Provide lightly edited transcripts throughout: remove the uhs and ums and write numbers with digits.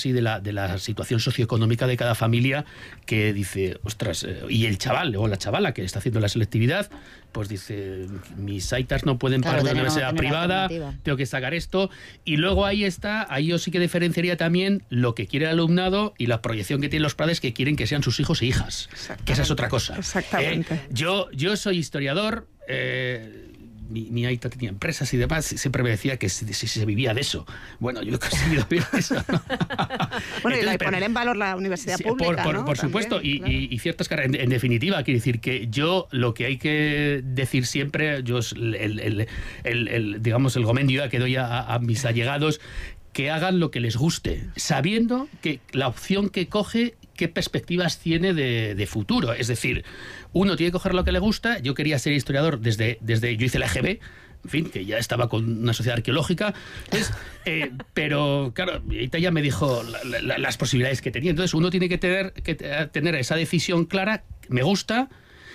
así de la situación socioeconómica de cada familia, que dice, ostras, y el chaval o la chavala que está haciendo la selectividad, pues dice, mis aitas no pueden pagar una universidad privada, tengo que sacar esto. Y luego ahí yo sí que diferenciaría también lo que quiere el alumnado y la proyección que tienen los padres, que quieren que sean sus hijos e hijas, que esa es otra cosa. Exactamente. Yo soy historiador. Mi aita tenía empresas y demás, siempre me decía que si se vivía de eso. Bueno, yo he conseguido vivir de eso, ¿no? Bueno, entonces, y poner en valor la universidad pública, por supuesto, también, claro. Y ciertas carreras. En definitiva, quiero decir que yo lo que hay que decir siempre, yo digamos, el gomendio que doy a mis allegados, que hagan lo que les guste, sabiendo que la opción que coge, qué perspectivas tiene de futuro. Es decir, uno tiene que coger lo que le gusta. Yo quería ser historiador desde yo hice la EGB, en fin, que ya estaba con una sociedad arqueológica. Entonces, pero claro, ahorita ya me dijo las posibilidades que tenía. Entonces uno tiene que tener esa decisión clara, me gusta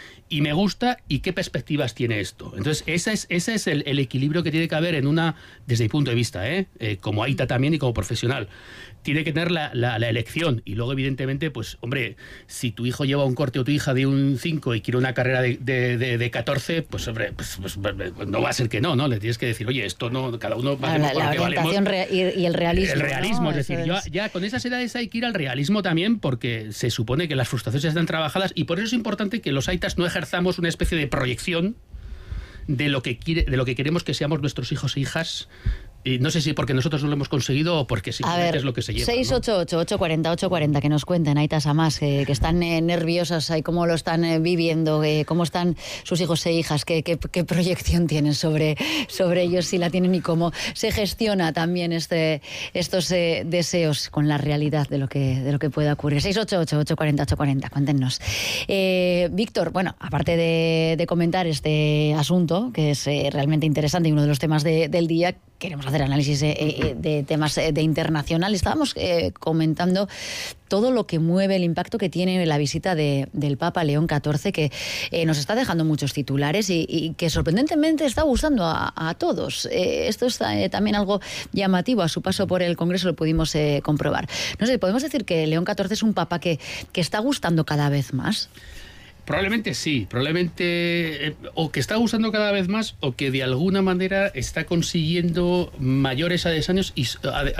y qué perspectivas tiene esto. Entonces, ese es el equilibrio que tiene que haber desde mi punto de vista, como aita también y como profesional. Tiene que tener la elección, y luego evidentemente, pues hombre, si tu hijo lleva un corte o tu hija de un 5 y quiere una carrera de 14, pues hombre, pues no va a ser que no, le tienes que decir, oye, esto no, cada uno va a hacer la orientación y el realismo. El realismo, ¿no? Es decir, ya con esas edades hay que ir al realismo también, porque se supone que las frustraciones están trabajadas, y por eso es importante que los aitas no ejerzamos una especie de proyección de lo que queremos que seamos nuestros hijos e hijas. Y no sé si porque nosotros no lo hemos conseguido o porque simplemente es lo que se lleva. 688-840-840, que nos cuenten, aitas a más, que están nerviosas, cómo lo están viviendo, cómo están sus hijos e hijas, qué proyección tienen sobre ellos, si la tienen, y cómo se gestiona también estos deseos con la realidad de lo que pueda ocurrir. 688-840-840, cuéntenos. Víctor, bueno, aparte de comentar este asunto, que es realmente interesante y uno de los temas del día, queremos hacer análisis de temas de internacional. Estábamos comentando todo lo que mueve, el impacto que tiene la visita del Papa León XIV, que nos está dejando muchos titulares y que sorprendentemente está gustando a todos. Esto es también algo llamativo. A su paso por el Congreso lo pudimos comprobar. No sé, ¿podemos decir que León XIV es un Papa que está gustando cada vez más? Probablemente sí, o que está gustando cada vez más, o que de alguna manera está consiguiendo mayores adhesiones y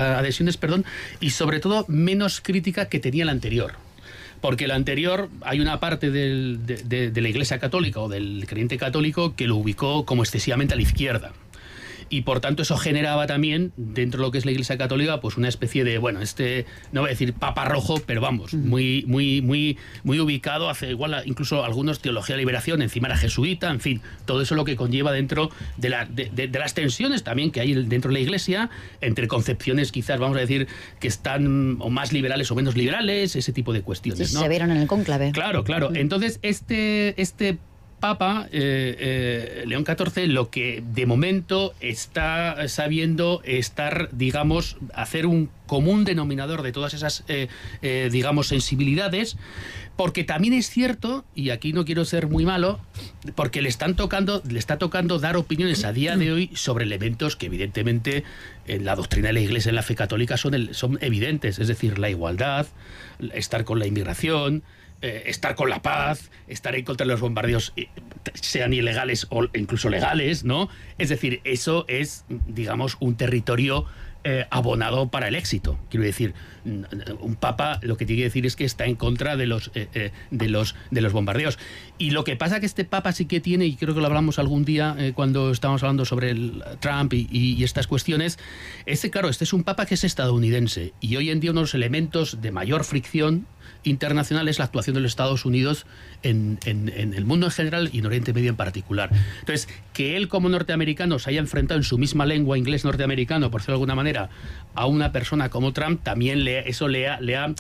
sobre todo menos crítica que tenía el anterior. Porque el anterior, hay una parte de la Iglesia Católica o del creyente católico que lo ubicó como excesivamente a la izquierda. Y por tanto eso generaba también, dentro de lo que es la Iglesia Católica, pues una especie de, no voy a decir papa rojo, pero vamos, muy ubicado hacia igual incluso algunos teología de liberación, encima era jesuita, en fin, todo eso lo que conlleva dentro de las tensiones también que hay dentro de la Iglesia, entre concepciones quizás, vamos a decir, que están o más liberales o menos liberales, ese tipo de cuestiones, sí, ¿no? Se vieron en el cónclave. Claro. Entonces, este Papa, León XIV, lo que de momento está sabiendo digamos, hacer un común denominador de todas esas, digamos, sensibilidades, porque también es cierto, y aquí no quiero ser muy malo, porque le está tocando dar opiniones a día de hoy sobre elementos que evidentemente en la doctrina de la Iglesia, en la fe católica, son evidentes, es decir, la igualdad, estar con la inmigración, estar con la paz, estar en contra de los bombardeos, sean ilegales o incluso legales, ¿no? Es decir, eso es, digamos, un territorio abonado para el éxito. Quiero decir, un papa lo que tiene que decir es que está en contra de los bombardeos. Y lo que pasa que este papa sí que tiene, y creo que lo hablamos algún día cuando estábamos hablando sobre el Trump y estas cuestiones, este es un papa que es estadounidense, y hoy en día uno de los elementos de mayor fricción internacional es la actuación de los Estados Unidos en el mundo en general y en Oriente Medio en particular. Entonces, que él como norteamericano se haya enfrentado en su misma lengua, inglés norteamericano, por decirlo de alguna manera, a una persona como Trump, también eso le ha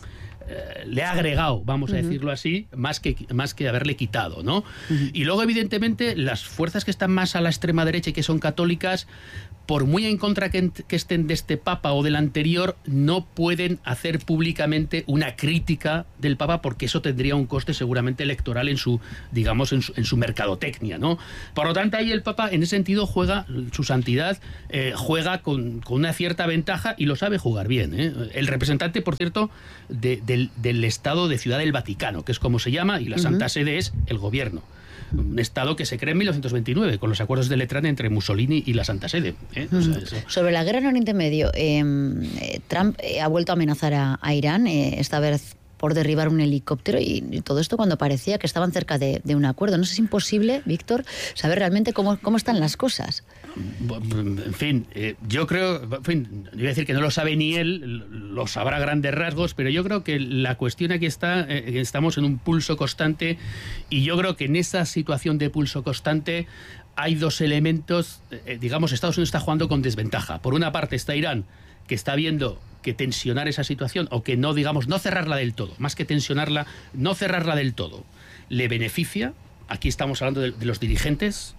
le ha agregado, vamos a decirlo así, más que haberle quitado, ¿no? Y luego, evidentemente, las fuerzas que están más a la extrema derecha y que son católicas, por muy en contra que estén de este Papa o del anterior, no pueden hacer públicamente una crítica del Papa, porque eso tendría un coste seguramente electoral en su, digamos, en su mercadotecnia, ¿no? Por lo tanto, ahí el Papa, en ese sentido, juega, su santidad, juega con una cierta ventaja y lo sabe jugar bien, ¿eh? El representante, por cierto, del Estado de Ciudad del Vaticano, que es como se llama, y la Santa Sede es el gobierno. Un Estado que se creó en 1929 con los acuerdos de Letrán entre Mussolini y la Santa Sede. O sea, eso. Sobre la guerra en Oriente Medio, Trump ha vuelto a amenazar a Irán, esta vez por derribar un helicóptero, y todo esto cuando parecía que estaban cerca de un acuerdo. No sé si es imposible, Víctor, saber realmente cómo están las cosas. En fin, yo creo, en fin, yo voy a decir que no lo sabe ni él, lo sabrá a grandes rasgos, pero yo creo que la cuestión aquí está, estamos en un pulso constante, y yo creo que en esa situación de pulso constante hay dos elementos. Digamos, Estados Unidos está jugando con desventaja. Por una parte está Irán, que está viendo que tensionar esa situación, o que no, digamos, no cerrarla del todo, más que tensionarla, no cerrarla del todo, le beneficia. Aquí estamos hablando de los dirigentes,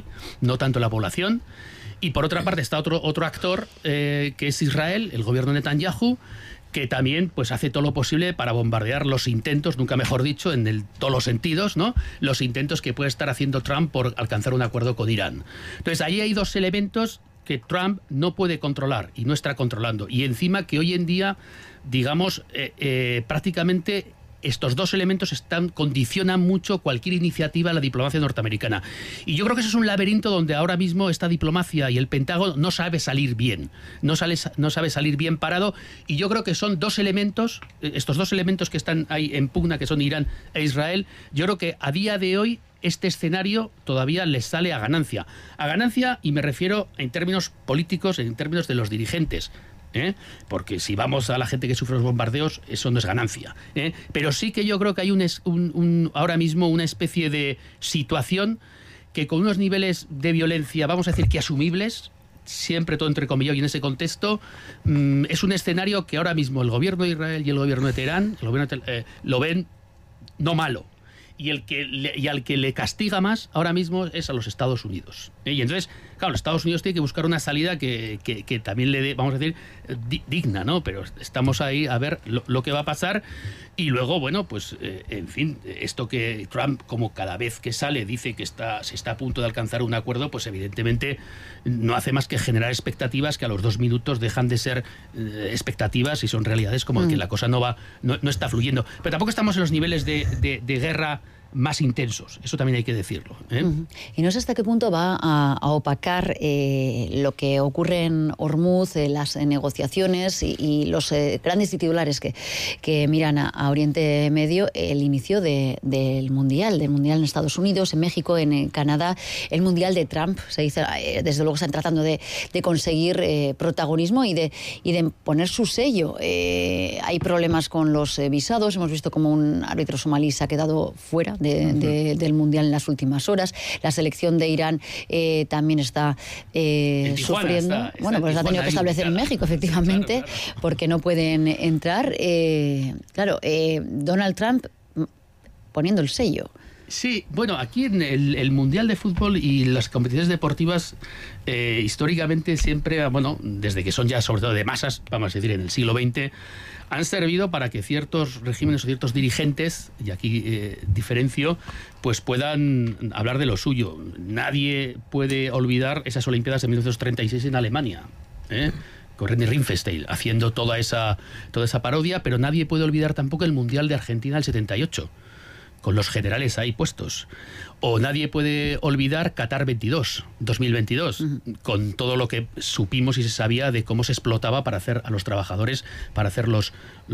no tanto la población. Y por otra parte está otro actor, que es Israel, el gobierno de Netanyahu, que también pues hace todo lo posible para bombardear los intentos, nunca mejor dicho, todos los sentidos, ¿no? Los intentos que puede estar haciendo Trump por alcanzar un acuerdo con Irán. Entonces, ahí hay dos elementos que Trump no puede controlar y no está controlando. Y encima que hoy en día, digamos, prácticamente estos dos elementos condicionan mucho cualquier iniciativa a la diplomacia norteamericana. Y yo creo que eso es un laberinto donde ahora mismo esta diplomacia y el Pentágono no sabe salir bien. No sabe salir bien parado. Y yo creo que son dos elementos, estos dos elementos que están ahí en pugna, que son Irán e Israel. Yo creo que a día de hoy este escenario todavía les sale a ganancia. A ganancia, y me refiero en términos políticos, en términos de los dirigentes. Porque si vamos a la gente que sufre los bombardeos, eso no es ganancia. Pero sí que yo creo que hay ahora mismo una especie de situación que, con unos niveles de violencia, vamos a decir que asumibles, siempre todo entrecomillado y en ese contexto, es un escenario que ahora mismo el gobierno de Israel y el gobierno de Teherán lo ven no malo. Y al que le castiga más ahora mismo es a los Estados Unidos. Y entonces, claro, los Estados Unidos tiene que buscar una salida que también le dé, vamos a decir, digna, ¿no? Pero estamos ahí a ver lo que va a pasar. Y luego, bueno, pues, en fin, esto que Trump, como cada vez que sale, dice que se está a punto de alcanzar un acuerdo, pues evidentemente no hace más que generar expectativas que a los 2 minutos dejan de ser expectativas y son realidades como que la cosa no está fluyendo. Pero tampoco estamos en los niveles de guerra más intensos, eso también hay que decirlo. Y no sé hasta qué punto va a opacar lo que ocurre en Hormuz, las negociaciones y los grandes titulares que miran a Oriente Medio, el inicio del Mundial en Estados Unidos, en México, en Canadá, el Mundial de Trump. Se dice, desde luego están tratando de conseguir protagonismo y de poner su sello. Hay problemas con los visados, hemos visto como un árbitro somalí se ha quedado fuera del Mundial en las últimas horas. La selección de Irán también está sufriendo. Bueno, pues la ha tenido que establecer en México, efectivamente, claro. Porque no pueden entrar. Donald Trump poniendo el sello. Sí, bueno, aquí en el Mundial de Fútbol y las competiciones deportivas, históricamente siempre, bueno, desde que son ya sobre todo de masas, vamos a decir en el siglo XX, han servido para que ciertos regímenes o ciertos dirigentes, y aquí diferencio, pues puedan hablar de lo suyo. Nadie puede olvidar esas Olimpiadas de 1936 en Alemania, con René Rinfestein haciendo toda esa parodia, pero nadie puede olvidar tampoco el Mundial de Argentina del 78. Con los generales ahí puestos. O nadie puede olvidar Qatar 2022, con todo lo que supimos y se sabía de cómo se explotaba para hacer a los trabajadores, para hacer los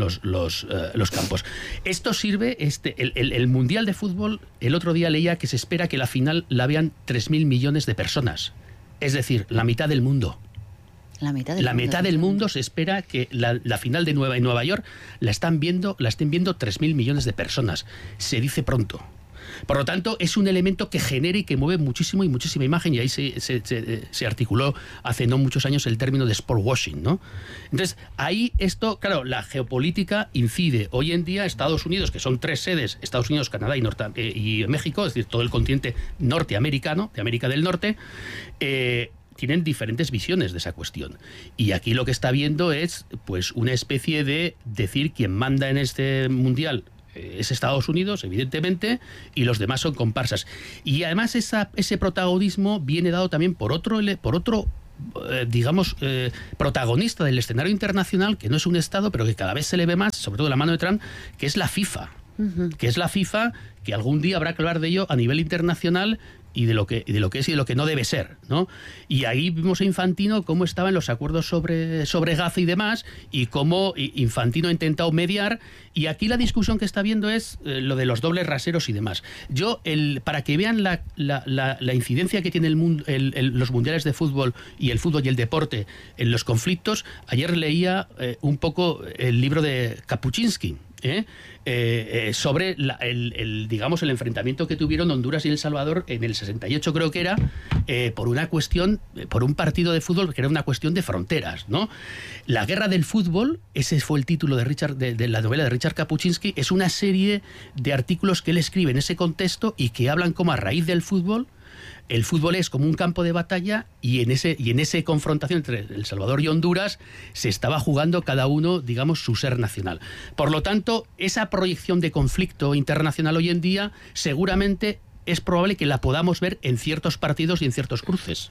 campos. Esto sirve, el Mundial de Fútbol, el otro día leía que se espera que la final la vean 3.000 millones de personas. Es decir, la mitad del mundo. La mitad del mundo se espera que la final de Nueva York la estén viendo 3.000 millones de personas. Se dice pronto. Por lo tanto, es un elemento que genera y que mueve muchísima imagen, y ahí se articuló hace no muchos años el término de sport washing, ¿no? Entonces, ahí esto, claro, la geopolítica incide. Hoy en día Estados Unidos, que son 3 sedes, Estados Unidos, Canadá y México, es decir, todo el continente norteamericano, de América del Norte, tienen diferentes visiones de esa cuestión. Y aquí lo que está viendo es pues una especie de decir quién manda en este mundial es Estados Unidos, evidentemente, y los demás son comparsas. Y además ese protagonismo viene dado también por otro protagonista del escenario internacional, que no es un Estado, pero que cada vez se le ve más, sobre todo de la mano de Trump, que es la FIFA. Que es la FIFA, que algún día habrá que hablar de ello a nivel internacional, y de lo que es y de lo que no debe ser, ¿no? Y ahí vimos a Infantino cómo estaba en los acuerdos sobre Gaza y demás, y cómo Infantino ha intentado mediar, y aquí la discusión que está viendo es lo de los dobles raseros y demás. Para que vean la incidencia que tiene los mundiales de fútbol y el deporte en los conflictos, ayer leía un poco el libro de Kapuscinski, sobre el enfrentamiento que tuvieron Honduras y El Salvador en el 68, creo que era, por un partido de fútbol que era una cuestión de fronteras, ¿no? La guerra del fútbol, ese fue el título de la novela de Richard Kapuscinski, es una serie de artículos que él escribe en ese contexto y que hablan como a raíz del fútbol. El fútbol es como un campo de batalla, y en ese confrontación entre El Salvador y Honduras se estaba jugando cada uno, digamos, su ser nacional. Por lo tanto, esa proyección de conflicto internacional hoy en día seguramente es probable que la podamos ver en ciertos partidos y en ciertos cruces.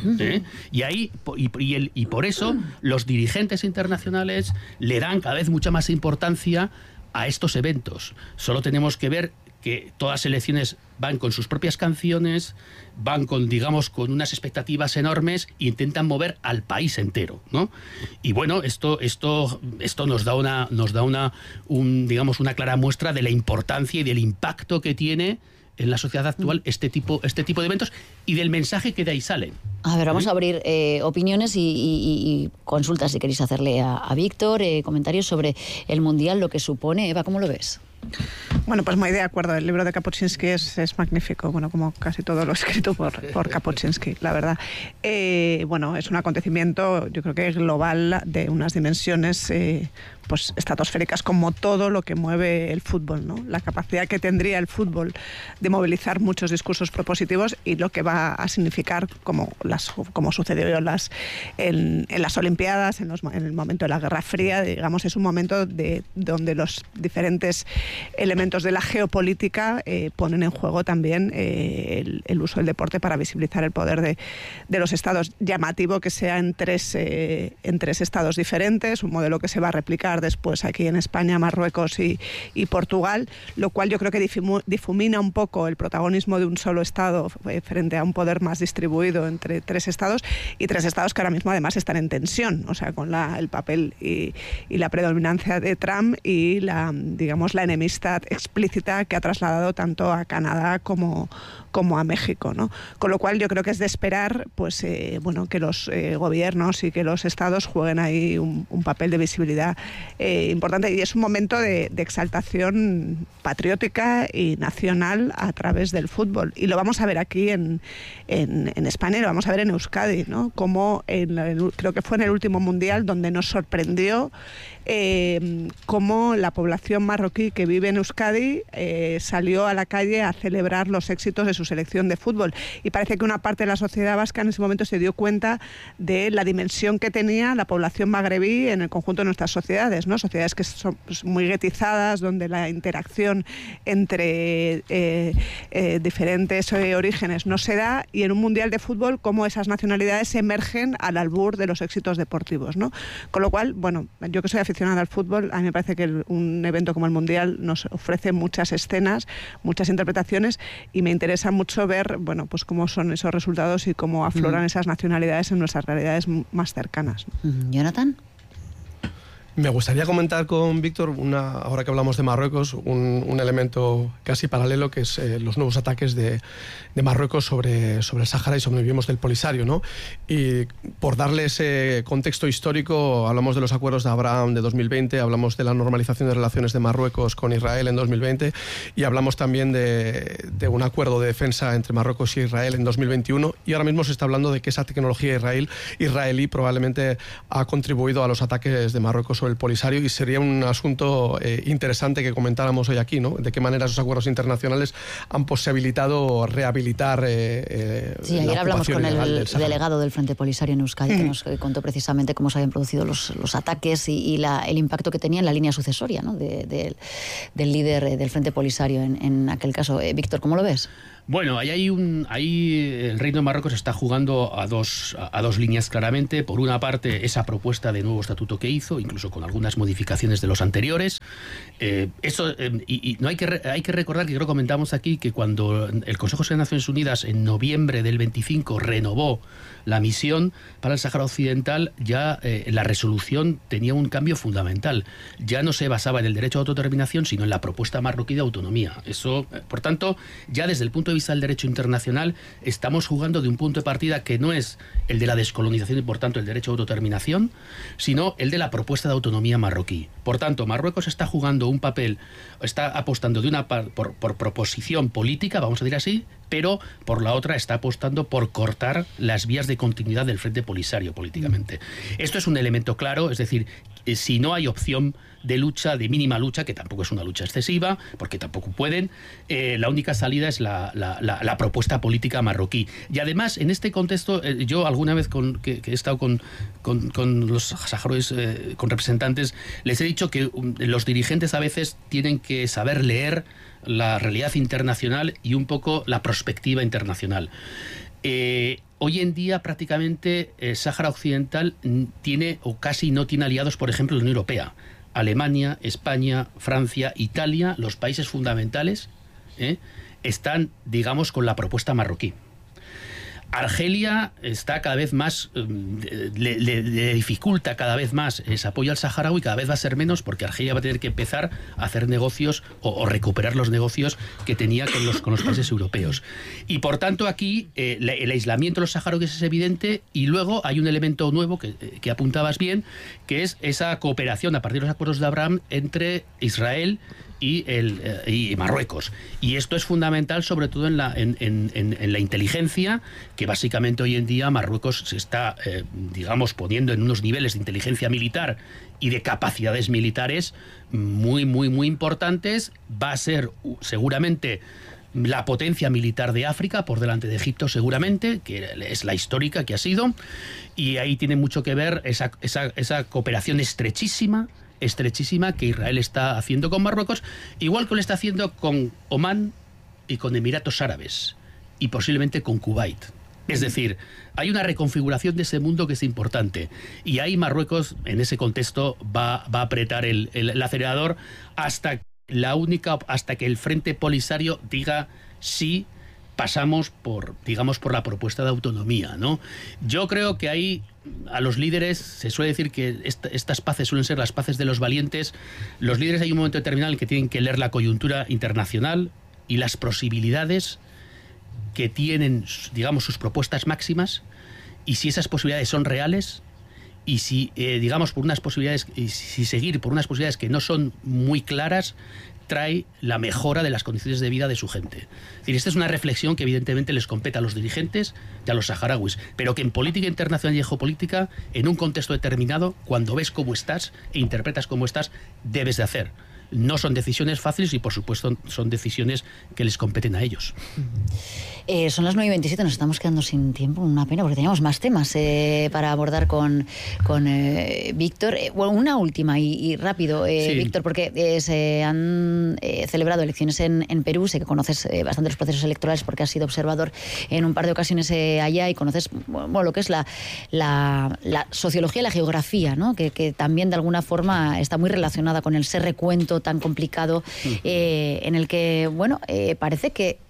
Y por eso los dirigentes internacionales le dan cada vez mucha más importancia a estos eventos. Solo tenemos que ver que todas las selecciones van con sus propias canciones, van con unas expectativas enormes, e intentan mover al país entero, ¿no? Y bueno, esto nos da una clara muestra de la importancia y del impacto que tiene en la sociedad actual este tipo de eventos, y del mensaje que de ahí salen. A ver, vamos a abrir opiniones y consultas, si queréis hacerle a Víctor, comentarios sobre el Mundial, lo que supone. Eva, ¿cómo lo ves? Bueno, pues muy de acuerdo. El libro de Kapuscinski es magnífico, bueno, como casi todo lo escrito por Kapuscinski, la verdad. Bueno, es un acontecimiento, yo creo que global, de unas dimensiones pues estratosféricas, como todo lo que mueve el fútbol, ¿no? La capacidad que tendría el fútbol de movilizar muchos discursos propositivos, y lo que va a significar, como sucedió en las Olimpiadas, en el momento de la Guerra Fría, digamos, es un momento donde los diferentes elementos de la geopolítica ponen en juego también el uso del deporte para visibilizar el poder de los estados. Llamativo que sea en tres estados diferentes, un modelo que se va a replicar después aquí en España, Marruecos y Portugal, lo cual yo creo que difumina un poco el protagonismo de un solo estado frente a un poder más distribuido entre 3 estados, y 3 estados que ahora mismo además están en tensión, o sea, con el papel y la predominancia de Trump y la enemistad explícita que ha trasladado tanto a Canadá como a México, ¿no? Con lo cual yo creo que es de esperar pues que los gobiernos y que los estados jueguen ahí un papel de visibilidad importante, y es un momento de exaltación patriótica y nacional a través del fútbol, y lo vamos a ver aquí en España, y lo vamos a ver en Euskadi, ¿no? Como creo que fue en el último mundial donde nos sorprendió cómo la población marroquí que vive en Euskadi salió a la calle a celebrar los éxitos de su selección de fútbol, y parece que una parte de la sociedad vasca en ese momento se dio cuenta de la dimensión que tenía la población magrebí en el conjunto de nuestras sociedades, ¿no? Sociedades que son pues muy guetizadas, donde la interacción entre diferentes orígenes no se da, y en un mundial de fútbol cómo esas nacionalidades emergen al albur de los éxitos deportivos, ¿no? Con lo cual, bueno, yo que soy aficionada al fútbol, a mí me parece que un evento como el Mundial nos ofrece muchas escenas, muchas interpretaciones, y me interesa mucho ver, bueno, pues cómo son esos resultados y cómo afloran esas nacionalidades en nuestras realidades más cercanas. ¿Jonathan? Me gustaría comentar con Víctor, ahora que hablamos de Marruecos, un elemento casi paralelo, que es los nuevos ataques de Marruecos sobre el Sáhara y sobre el del Polisario, ¿no? Y por darle ese contexto histórico, hablamos de los acuerdos de Abraham de 2020, hablamos de la normalización de relaciones de Marruecos con Israel en 2020 y hablamos también de un acuerdo de defensa entre Marruecos y Israel en 2021, y ahora mismo se está hablando de que esa tecnología israelí probablemente ha contribuido a los ataques de Marruecos sobre el Polisario, y sería un asunto interesante que comentáramos hoy aquí, ¿no? De qué manera esos acuerdos internacionales han posibilitado rehabilitar sí, ayer hablamos con el delegado del Frente Polisario en Euskadi, que nos contó precisamente cómo se habían producido los ataques y el impacto que tenía en la línea sucesoria, ¿no? del líder del Frente Polisario en aquel caso. Víctor, ¿cómo lo ves? Bueno, ahí el Reino de Marruecos está jugando a dos líneas claramente. Por una parte, esa propuesta de nuevo estatuto que hizo, incluso con algunas modificaciones de los anteriores. No hay que recordar, que creo que comentamos aquí, que cuando el Consejo de Naciones Unidas en noviembre del 25 renovó la misión para el Sáhara Occidental, ya la resolución tenía un cambio fundamental. Ya no se basaba en el derecho a autodeterminación, sino en la propuesta marroquí de autonomía. Eso, por tanto, ya desde el punto de vista del derecho internacional, estamos jugando de un punto de partida que no es el de la descolonización y, por tanto, el derecho a autodeterminación, sino el de la propuesta de autonomía marroquí. Por tanto, Marruecos está jugando un papel, está apostando por proposición política, vamos a decir así, pero por la otra está apostando por cortar las vías de continuidad del Frente Polisario políticamente. Esto es un elemento claro, es decir, si no hay opción de lucha, de mínima lucha, que tampoco es una lucha excesiva, porque tampoco pueden, la única salida es la propuesta política marroquí. Y además, en este contexto, yo alguna vez que he estado con los saharauis, con representantes, les he dicho que los dirigentes a veces tienen que saber leer la realidad internacional y un poco la perspectiva internacional. Hoy en día prácticamente el Sáhara Occidental tiene o casi no tiene aliados, por ejemplo, la Unión Europea. Alemania, España, Francia, Italia, los países fundamentales, están, digamos, con la propuesta marroquí. Argelia está cada vez más, le dificulta cada vez más ese apoyo al saharaui, cada vez va a ser menos, porque Argelia va a tener que empezar a hacer negocios o recuperar los negocios que tenía con los países europeos. Y por tanto aquí el aislamiento de los saharauis es evidente, y luego hay un elemento nuevo que apuntabas bien, que es esa cooperación a partir de los acuerdos de Abraham entre Israel y Marruecos. Y esto es fundamental, sobre todo en la inteligencia, que básicamente hoy en día Marruecos se está, digamos, poniendo en unos niveles de inteligencia militar y de capacidades militares muy, muy, muy importantes. Va a ser seguramente la potencia militar de África, por delante de Egipto seguramente, que es la histórica que ha sido, y ahí tiene mucho que ver esa cooperación estrechísima que Israel está haciendo con Marruecos, igual que lo está haciendo con Omán y con Emiratos Árabes, y posiblemente con Kuwait. Es decir, hay una reconfiguración de ese mundo que es importante, y ahí Marruecos, en ese contexto, va a apretar el acelerador hasta que el Frente Polisario diga sí, pasamos por la propuesta de autonomía, ¿no? Yo creo que ahí a los líderes, se suele decir que estas paces suelen ser las paces de los valientes. Los líderes, hay un momento determinado en el que tienen que leer la coyuntura internacional y las posibilidades que tienen, digamos, sus propuestas máximas, y si esas posibilidades son reales, y si, si seguir por unas posibilidades que no son muy claras, trae la mejora de las condiciones de vida de su gente. Es decir, esta es una reflexión que evidentemente les compete a los dirigentes y a los saharauis, pero que en política internacional y geopolítica, en un contexto determinado, cuando ves cómo estás e interpretas cómo estás, debes de hacer. No son decisiones fáciles y, por supuesto, son decisiones que les competen a ellos. Son las 9:27, nos estamos quedando sin tiempo, una pena, porque teníamos más temas para abordar con Víctor. Una última y rápido, sí. Víctor, porque se han celebrado elecciones en Perú. Sé que conoces bastante los procesos electorales porque has sido observador en un par de ocasiones allá, y conoces lo que es la sociología y la geografía, ¿no? Que también de alguna forma está muy relacionada con el ser recuento tan complicado, en el que, parece que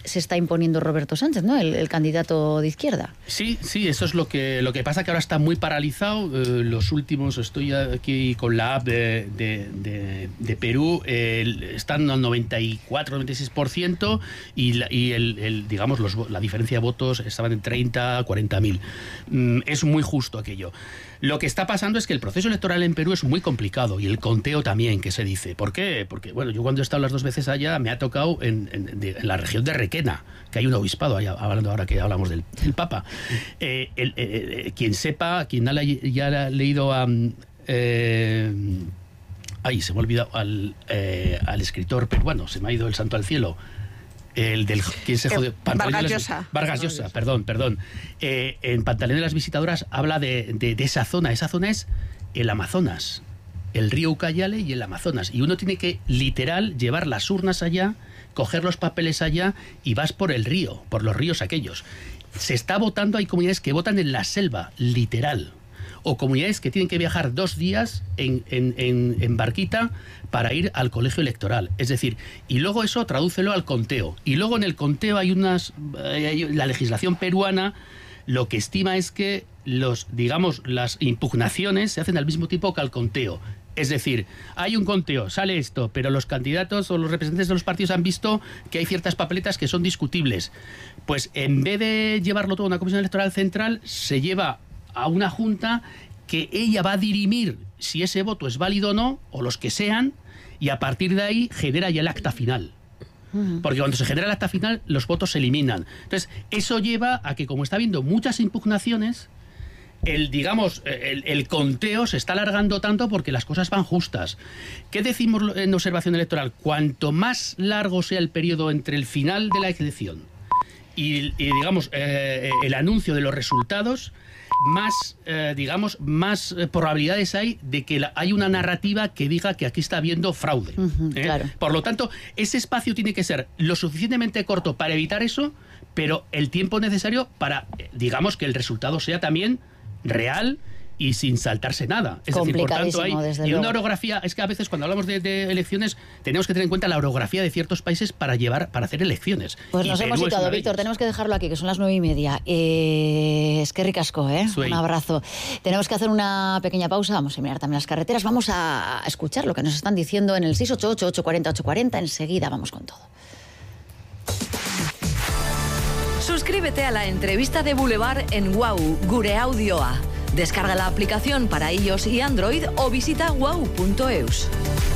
se está imponiendo Roberto Sánchez, ¿no? El candidato de izquierda. Sí, eso es lo que pasa, que ahora está muy paralizado. Los últimos, estoy aquí con la app de Perú, están al 94-96% y digamos la diferencia de votos estaban en 30 a 40.000. Es muy justo aquello. Lo que está pasando es que el proceso electoral en Perú es muy complicado, y el conteo también, que se dice. ¿Por qué? Porque, bueno, yo cuando he estado las 2 veces allá, me ha tocado en la región de Requena, que hay un obispado allá, hablando ahora que hablamos del Papa. Quien sepa, quien ya ha leído a... se me ha olvidado al escritor peruano, se me ha ido el santo al cielo. ¿Quién se jodió? Vargas Llosa, perdón. En Pantalón de las Visitadoras habla de esa zona. Esa zona es el Amazonas, el río Ucayale y el Amazonas. Y uno tiene que, literal, llevar las urnas allá, coger los papeles allá y vas por el río, por los ríos aquellos. Se está votando, hay comunidades que votan en la selva, literal. O comunidades que tienen que viajar 2 días en barquita para ir al colegio electoral. Es decir, y luego eso tradúcelo al conteo. Y luego en el conteo la legislación peruana lo que estima es que las impugnaciones se hacen al mismo tiempo que al conteo. Es decir, hay un conteo, sale esto, pero los candidatos o los representantes de los partidos han visto que hay ciertas papeletas que son discutibles. Pues en vez de llevarlo todo a una comisión electoral central, se lleva a una junta que ella va a dirimir si ese voto es válido o no, o los que sean, y a partir de ahí genera ya el acta final. Porque cuando se genera el acta final, los votos se eliminan. Entonces, eso lleva a que, como está habiendo muchas impugnaciones, el conteo se está alargando tanto porque las cosas van justas. ¿Qué decimos en observación electoral? Cuanto más largo sea el periodo entre el final de la elección y el anuncio de los resultados, más probabilidades hay de que hay una narrativa que diga que aquí está habiendo fraude. Claro. Por lo tanto, ese espacio tiene que ser lo suficientemente corto para evitar eso, pero el tiempo necesario para, que el resultado sea también real y sin saltarse nada. Es decir, por tanto, una orografía, es que a veces cuando hablamos de elecciones tenemos que tener en cuenta la orografía de ciertos países para hacer elecciones. Pues nos hemos citado, Víctor, tenemos que dejarlo aquí, que son las 9:30. Es que ricasco, un abrazo. Tenemos que hacer una pequeña pausa, vamos a mirar también las carreteras, vamos a escuchar lo que nos están diciendo en el 688-840-840, enseguida vamos con todo. Suscríbete a la entrevista de Boulevard en WOW, Gure Audioa. Descarga la aplicación para iOS y Android o visita wow.eus.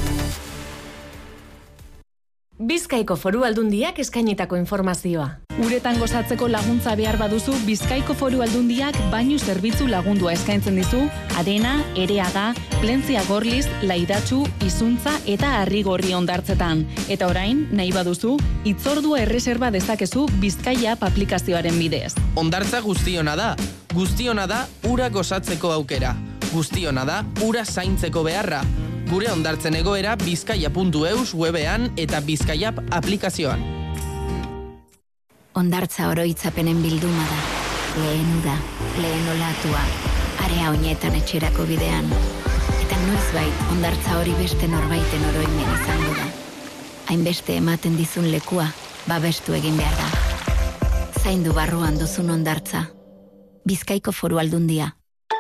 Bizkaiko Foru Aldundiak eskainitako informazioa. Uretan gozatzeko laguntza behar baduzu, Bizkaiko Foru Aldundiak bainu zerbitzu lagundua eskaintzen dizu, Arena, Ereaga, Plentzia Gorliz, Laidatxu, Izuntza eta Arrigorri hondartzetan. Eta orain, nahi baduzu, hitzordua erreserba dezakezu Bizkaia aplikazioaren bidez. Hondartza guztiona da ura gozatzeko aukera. Guztiona da ura zaintzeko beharra. Gure hondartzen egoera bizkaia.eus webean eta Bizkaiap aplikazioan. Hondartza oroitzapenen bilduma da. Lehen uda, lehen olatua, area oinetan etxerako bidean. Eta noizbait, hondartza hori beste norbaiten oroimen izango da. Hainbeste ematen dizun lekua, babestu egin behar da. Zaindu barruan duzun hondartza. Bizkaiko Foru Aldundia.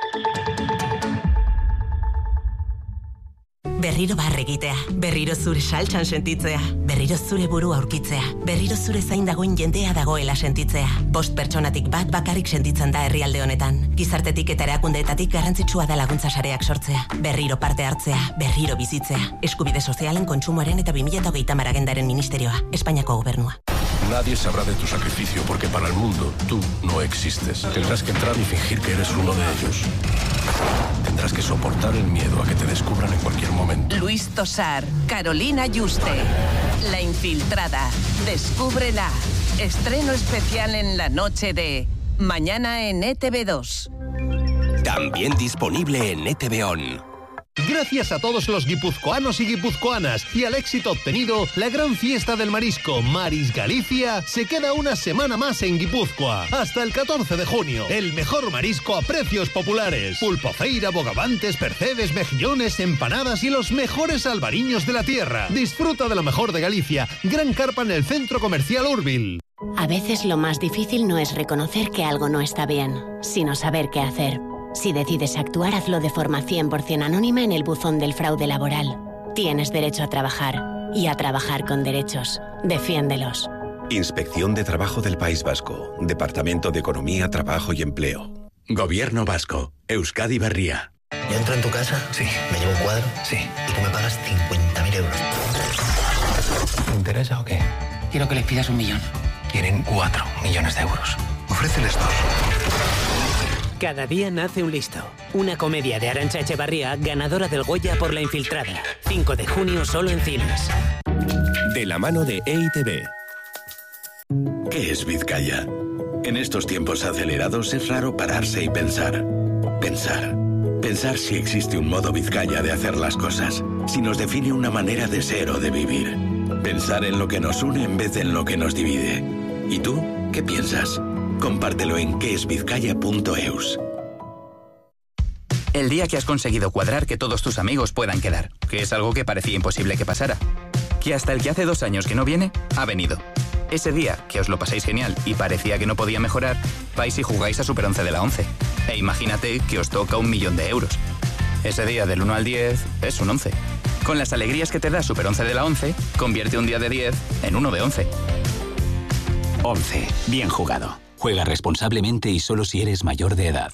Berriro barre egitea, berriro zure saltsan sentitzea, berriro zure burua aurkitzea, berriro zure zain dagoen jendea dagoela sentitzea. 5 pertsonatik bat bakarrik sentitzen da herrialde honetan. Gizartetik eta erakundeetatik garrantzitsua da laguntza sareak sortzea, berriro parte hartzea, berriro bizitzea. Eskubide sozialen, kontsumoaren eta 2030 agendaren ministerioa, Espainiako gobernua. Nadie sabrá de tu sacrificio porque para el mundo tú no existes. Tendrás que entrar y fingir que eres uno de ellos. Tendrás que soportar el miedo a que te descubran en cualquier momento. Luis Tosar, Carolina Yuste, La Infiltrada. Descúbrela. Estreno especial en la noche de mañana en ETV2. También disponible en ETV On. Gracias a todos los guipuzcoanos y guipuzcoanas y al éxito obtenido, la gran fiesta del marisco Maris Galicia se queda una semana más en Guipúzcoa. Hasta el 14 de junio, el mejor marisco a precios populares. Pulpofeira, bogavantes, percebes, mejillones, empanadas y los mejores albariños de la tierra. Disfruta de lo mejor de Galicia. Gran carpa en el Centro Comercial Urbil. A veces lo más difícil no es reconocer que algo no está bien, sino saber qué hacer. Si decides actuar, hazlo de forma 100% anónima en el buzón del fraude laboral. Tienes derecho a trabajar y a trabajar con derechos. Defiéndelos. Inspección de Trabajo del País Vasco. Departamento de Economía, Trabajo y Empleo. Gobierno Vasco. Euskadi Berria. ¿Yo entro en tu casa? Sí. ¿Me llevo un cuadro? Sí. Y tú me pagas 50.000 euros. ¿Te interesa o qué? Quiero que les pidas 1 millón. Quieren 4 millones de euros. Ofréceles 2. Cada día nace un listo. Una comedia de Arantxa Echevarría, ganadora del Goya por La Infiltrada. 5 de junio solo en cines. De la mano de EITB. ¿Qué es Vizcaya? En estos tiempos acelerados es raro pararse y pensar. Pensar si existe un modo Vizcaya de hacer las cosas, si nos define una manera de ser o de vivir. Pensar en lo que nos une en vez de en lo que nos divide. ¿Y tú qué piensas? Compártelo en quesvizcaya.eus. El día que has conseguido cuadrar que todos tus amigos puedan quedar, que es algo que parecía imposible que pasara. Que hasta el que hace 2 años que no viene, ha venido. Ese día, que os lo pasáis genial y parecía que no podía mejorar, vais y jugáis a Super 11 de la 11. E imagínate que os toca 1 millón de euros. Ese día del 1 al 10 es un 11. Con las alegrías que te da Super 11 de la 11, convierte un día de 10 en uno de 11. 11. Bien jugado. Juega responsablemente y solo si eres mayor de edad.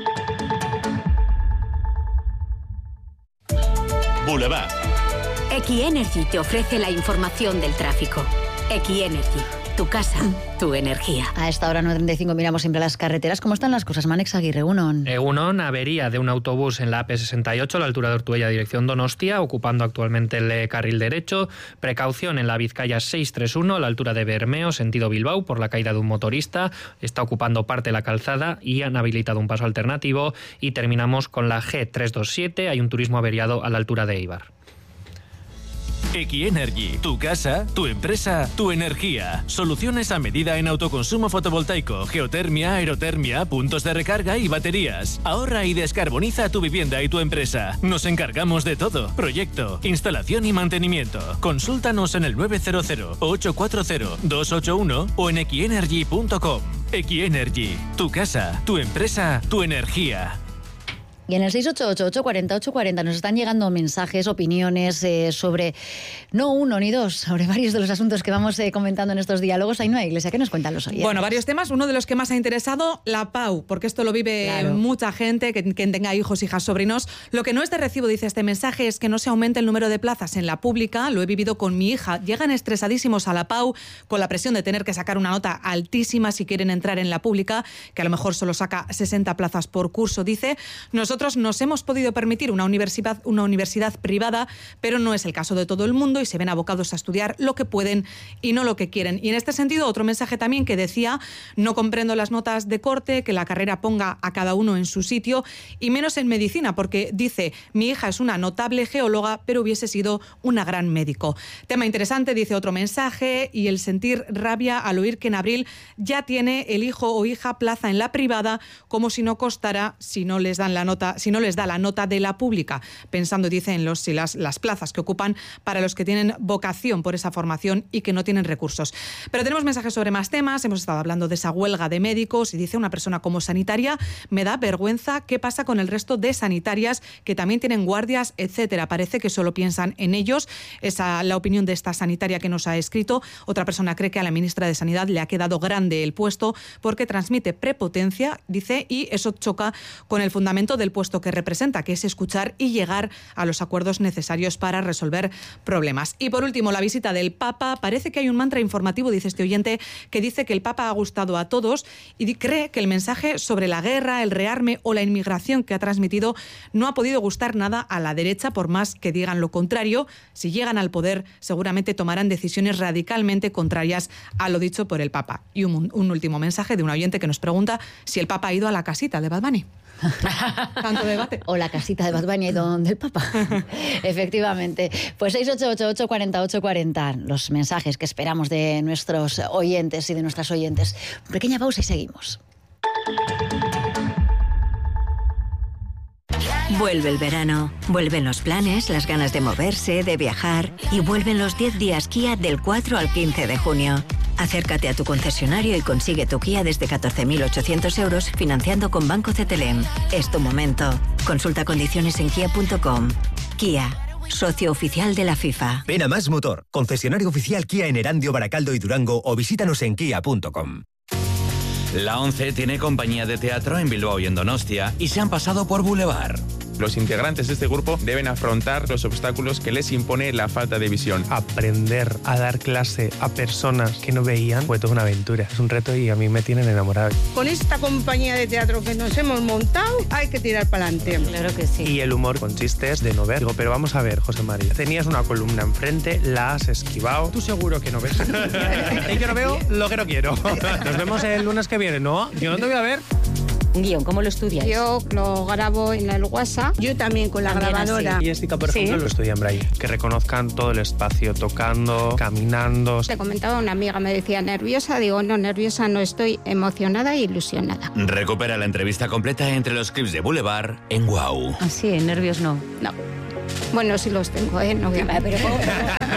Boulevard. Equienergy te ofrece la información del tráfico. Equienergy, tu casa, tu energía. A esta hora 9:35 miramos siempre las carreteras. ¿Cómo están las cosas? Manex Aguirre, Egunon. Egunon, avería de un autobús en la AP68 a la altura de Ortuella, dirección Donostia, ocupando actualmente el carril derecho. Precaución en la Vizcaya 631 a la altura de Bermeo, sentido Bilbao, por la caída de un motorista. Está ocupando parte de la calzada y han habilitado un paso alternativo. Y terminamos con la G327. Hay un turismo averiado a la altura de Eibar. Equienergy, tu casa, tu empresa, tu energía. Soluciones a medida en autoconsumo fotovoltaico, geotermia, aerotermia, puntos de recarga y baterías. Ahorra y descarboniza tu vivienda y tu empresa. Nos encargamos de todo. Proyecto, instalación y mantenimiento. Consúltanos en el 900-840-281 o en equienergy.com. Equienergy, tu casa, tu empresa, tu energía. Y en el 688-840-840 nos están llegando mensajes, opiniones sobre no uno ni dos, sobre varios de los asuntos que vamos comentando en estos diálogos. Ainhoa Iglesia, ¿qué nos cuentan los oyentes? Bueno, varios temas. Uno de los que más ha interesado, la PAU, porque esto lo vive mucha gente, que tenga hijos, hijas, sobrinos. Lo que no es de recibo, dice este mensaje, es que no se aumente el número de plazas en la pública. Lo he vivido con mi hija. Llegan estresadísimos a la PAU con la presión de tener que sacar una nota altísima si quieren entrar en la pública, que a lo mejor solo saca 60 plazas por curso, dice. Nosotros nos hemos podido permitir una universidad privada, pero no es el caso de todo el mundo y se ven abocados a estudiar lo que pueden y no lo que quieren. Y en este sentido, otro mensaje también que decía, no comprendo las notas de corte, que la carrera ponga a cada uno en su sitio y menos en medicina, porque dice, mi hija es una notable geóloga, pero hubiese sido una gran médico. Tema interesante, dice otro mensaje, y el sentir rabia al oír que en abril ya tiene el hijo o hija plaza en la privada, como si no costara si no les dan la nota, si no les da la nota de la pública, pensando, dice, en las plazas que ocupan para los que tienen vocación por esa formación y que no tienen recursos. Pero tenemos mensajes sobre más temas. Hemos estado hablando de esa huelga de médicos y dice una persona, como sanitaria me da vergüenza qué pasa con el resto de sanitarias que también tienen guardias, etcétera. Parece que solo piensan en ellos. Esa la opinión de esta sanitaria que nos ha escrito. Otra persona cree que a la ministra de Sanidad le ha quedado grande el puesto porque transmite prepotencia, dice, y eso choca con el fundamento del puesto que representa, que es escuchar y llegar a los acuerdos necesarios para resolver problemas. Y por último, la visita del Papa. Parece que hay un mantra informativo, dice este oyente, que dice que el Papa ha gustado a todos y cree que el mensaje sobre la guerra, el rearme o la inmigración que ha transmitido no ha podido gustar nada a la derecha, por más que digan lo contrario. Si llegan al poder, seguramente tomarán decisiones radicalmente contrarias a lo dicho por el Papa. Y un último mensaje de un oyente que nos pregunta si el Papa ha ido a la casita de Bad Bunny. Tanto debate. O la casita de Bad Bunny donde el Papa. Efectivamente. Pues 688-840-840, los mensajes que esperamos de nuestros oyentes y de nuestras oyentes. Pequeña pausa y seguimos. Vuelve el verano, vuelven los planes, las ganas de moverse, de viajar y vuelven los 10 días Kia del 4 al 15 de junio. Acércate a tu concesionario y consigue tu Kia desde 14.800 euros financiando con Banco CTLM. Es tu momento. Consulta condiciones en kia.com. Kia, socio oficial de la FIFA. Ven a Más Motor, concesionario oficial Kia en Erandio, Baracaldo y Durango, o visítanos en kia.com. La ONCE tiene compañía de teatro en Bilbao y en Donostia y se han pasado por Boulevard. Los integrantes de este grupo deben afrontar los obstáculos que les impone la falta de visión. Aprender a dar clase a personas que no veían fue toda una aventura. Es un reto y a mí me tienen enamorado. Con esta compañía de teatro que nos hemos montado, hay que tirar para adelante. Claro que sí. Y el humor con chistes de no ver. Digo, pero vamos a ver, José María, tenías una columna enfrente, la has esquivado. Tú seguro que no ves. Y yo no veo lo que no quiero. Nos vemos el lunes que viene, ¿no? Yo no te voy a ver. Un guión, ¿cómo lo estudias? Yo lo grabo en el WhatsApp, yo también con la grabadora. Y Jessica, por ejemplo, lo estudia en Braille. Que reconozcan todo el espacio, tocando, caminando. Te comentaba una amiga, me decía, ¿nerviosa? Digo, no, nerviosa no estoy, emocionada e ilusionada. Recupera la entrevista completa entre los clips de Boulevard en Wow. Ah, sí, nervios no. No. Bueno, sí los tengo, no voy a... Pero ¿cómo?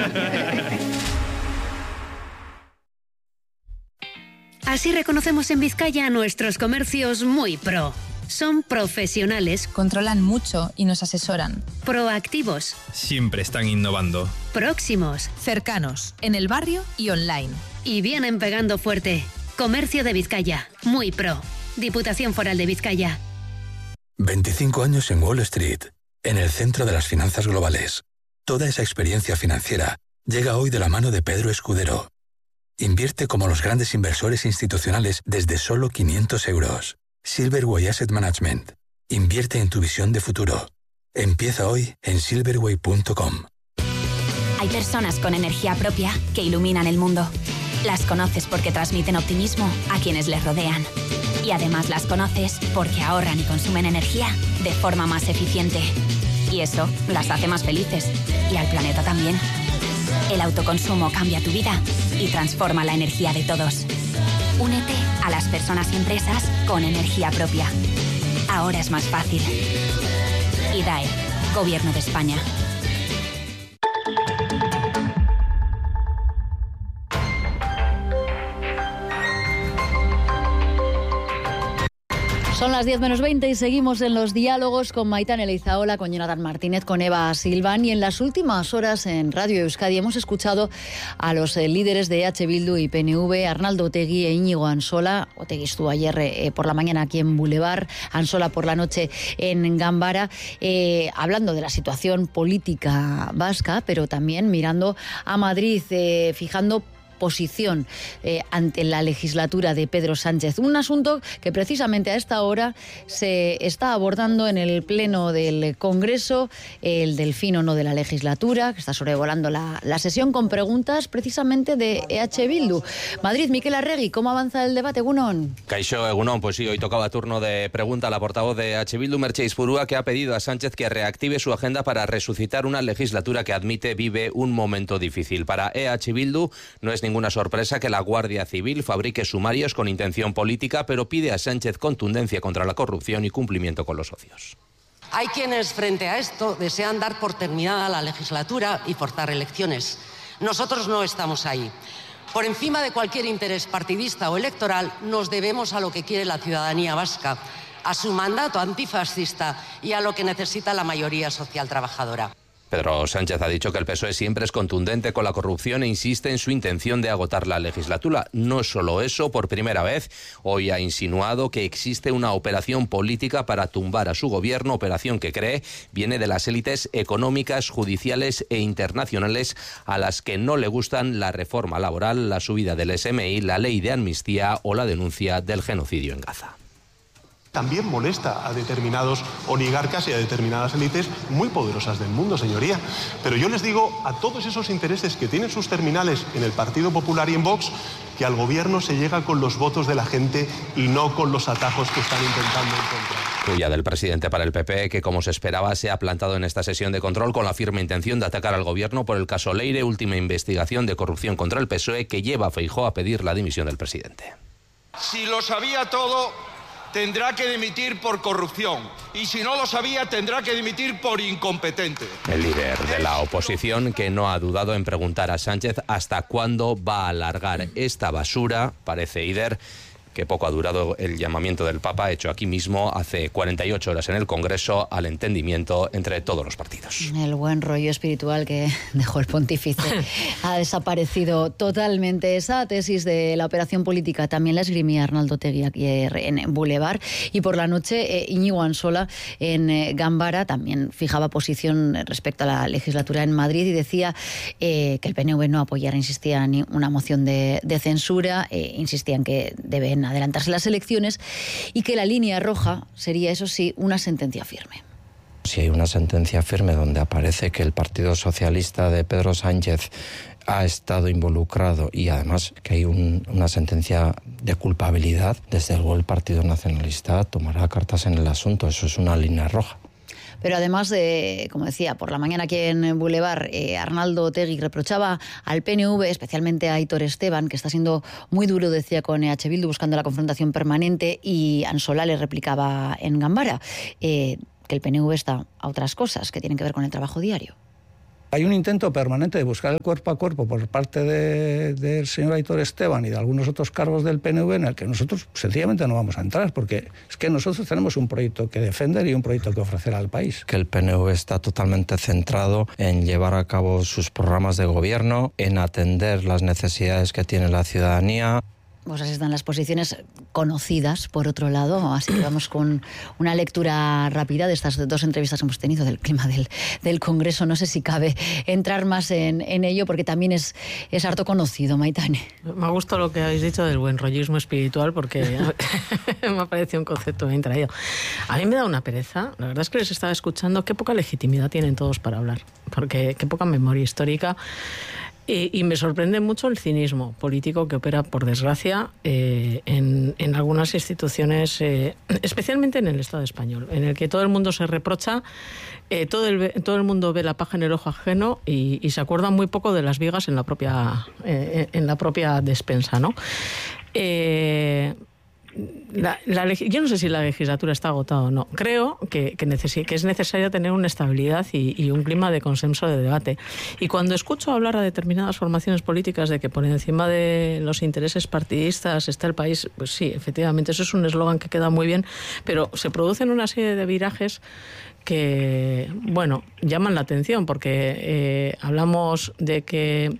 Así reconocemos en Vizcaya a nuestros comercios muy pro. Son profesionales. Controlan mucho y nos asesoran. Proactivos. Siempre están innovando. Próximos. Cercanos, en el barrio y online. Y vienen pegando fuerte. Comercio de Vizcaya. Muy pro. Diputación Foral de Vizcaya. 25 años en Wall Street, en el centro de las finanzas globales. Toda esa experiencia financiera llega hoy de la mano de Pedro Escudero. Invierte como los grandes inversores institucionales desde solo 500 euros. Silverway Asset Management. Invierte en tu visión de futuro. Empieza hoy en silverway.com. Hay personas con energía propia que iluminan el mundo. Las conoces porque transmiten optimismo a quienes les rodean. Y además las conoces porque ahorran y consumen energía de forma más eficiente. Y eso las hace más felices. Y al planeta también. El autoconsumo cambia tu vida y transforma la energía de todos. Únete a las personas y empresas con energía propia. Ahora es más fácil. IDAE, Gobierno de España. Son las 10 menos 20 y seguimos en los diálogos con Maitán Eleizaola, con Jonathan Martínez, con Eva Silván. Y en las últimas horas en Radio Euskadi hemos escuchado a los líderes de EH Bildu y PNV, Arnaldo Otegi e Íñigo Ansola. Otegi estuvo ayer por la mañana aquí en Boulevard, Ansola por la noche en Gambara, hablando de la situación política vasca, pero también mirando a Madrid, fijando posición ante la legislatura de Pedro Sánchez. Un asunto que precisamente a esta hora se está abordando en el Pleno del Congreso, el del fin o no de la legislatura, que está sobrevolando la sesión con preguntas precisamente de EH Bildu. Madrid, Miquel Arregui, ¿cómo avanza el debate, Egunon? Kaixo, Egunon, pues sí, hoy tocaba turno de pregunta a la portavoz de EH Bildu, Merche Izpurúa, que ha pedido a Sánchez que reactive su agenda para resucitar una legislatura que admite vive un momento difícil. Para EH Bildu no es ninguna sorpresa que la Guardia Civil fabrique sumarios con intención política, pero pide a Sánchez contundencia contra la corrupción y cumplimiento con los socios. Hay quienes, frente a esto, desean dar por terminada la legislatura y forzar elecciones. Nosotros no estamos ahí. Por encima de cualquier interés partidista o electoral, nos debemos a lo que quiere la ciudadanía vasca, a su mandato antifascista y a lo que necesita la mayoría social trabajadora. Pedro Sánchez ha dicho que el PSOE siempre es contundente con la corrupción e insiste en su intención de agotar la legislatura. No solo eso, por primera vez, hoy ha insinuado que existe una operación política para tumbar a su gobierno, operación que cree viene de las élites económicas, judiciales e internacionales a las que no le gustan la reforma laboral, la subida del SMI, la ley de amnistía o la denuncia del genocidio en Gaza. También molesta a determinados oligarcas y a determinadas élites muy poderosas del mundo, señoría. Pero yo les digo a todos esos intereses que tienen sus terminales en el Partido Popular y en Vox, que al gobierno se llega con los votos de la gente y no con los atajos que están intentando encontrar. Tuya del presidente para el PP, que como se esperaba se ha plantado en esta sesión de control con la firme intención de atacar al gobierno por el caso Leire, última investigación de corrupción contra el PSOE que lleva a Feijóo a pedir la dimisión del presidente. Si lo sabía todo, tendrá que dimitir por corrupción. Y si no lo sabía, tendrá que dimitir por incompetente. El líder de la oposición, que no ha dudado en preguntar a Sánchez hasta cuándo va a alargar esta basura, parece Eider, que poco ha durado el llamamiento del Papa, hecho aquí mismo hace 48 horas en el Congreso, al entendimiento entre todos los partidos. El buen rollo espiritual que dejó el pontífice ha desaparecido totalmente. Esa tesis de la operación política también la esgrimía Arnaldo Otegi ayer en Boulevard, y por la noche Íñigo Ansola en Gambara también fijaba posición respecto a la legislatura en Madrid y decía que el PNV no apoyara, insistía, en una moción de censura, insistía en que deben adelantarse las elecciones y que la línea roja sería, eso sí, una sentencia firme. Si hay una sentencia firme donde aparece que el Partido Socialista de Pedro Sánchez ha estado involucrado y además que hay una sentencia de culpabilidad, desde luego el Partido Nacionalista tomará cartas en el asunto. Eso es una línea roja. Pero además de, como decía, por la mañana aquí en Boulevard, Arnaldo Otegi reprochaba al PNV, especialmente a Aitor Esteban, que está siendo muy duro, decía, con EH Bildu, buscando la confrontación permanente, y Ansola le replicaba en Gambara que el PNV está a otras cosas que tienen que ver con el trabajo diario. Hay un intento permanente de buscar el cuerpo a cuerpo por parte del señor Aitor Esteban y de algunos otros cargos del PNV, en el que nosotros sencillamente no vamos a entrar, porque es que nosotros tenemos un proyecto que defender y un proyecto que ofrecer al país. Que el PNV está totalmente centrado en llevar a cabo sus programas de gobierno, en atender las necesidades que tiene la ciudadanía. Pues así están las posiciones conocidas, por otro lado. Así que vamos con una lectura rápida de estas dos entrevistas que hemos tenido del clima del Congreso. No sé si cabe entrar más en ello, porque también es harto conocido, Maitane. Me ha gustado lo que habéis dicho del buen rollismo espiritual, porque me ha parecido un concepto bien traído. A mí me da una pereza. La verdad es que les estaba escuchando. Qué poca legitimidad tienen todos para hablar, porque qué poca memoria histórica. Y me sorprende mucho el cinismo político que opera, por desgracia, en algunas instituciones, especialmente en el Estado español, en el que todo el mundo se reprocha, todo el mundo ve la paja en el ojo ajeno y se acuerda muy poco de las vigas en la propia despensa, ¿no? Yo no sé si la legislatura está agotada o no. Creo que es necesario tener una estabilidad y un clima de consenso, de debate. Y cuando escucho hablar a determinadas formaciones políticas de que por encima de los intereses partidistas está el país, pues sí, efectivamente, eso es un eslogan que queda muy bien, pero se producen una serie de virajes que, bueno, llaman la atención, porque hablamos de que